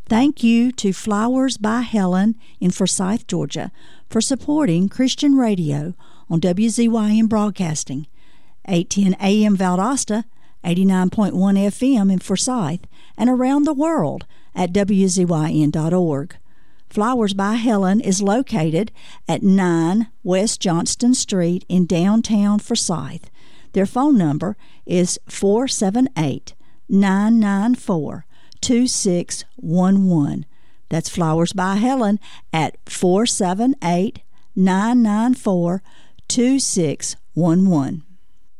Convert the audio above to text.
Thank you to Flowers by Helen in Forsyth, Georgia, for supporting Christian radio on WZYM Broadcasting, 810 AM Valdosta, 89.1 FM in Forsyth, and around the world at WZYN.org. Flowers by Helen is located at 9 West Johnston Street in downtown Forsyth. Their phone number is 478-994-2611. That's Flowers by Helen at 478-994-2611.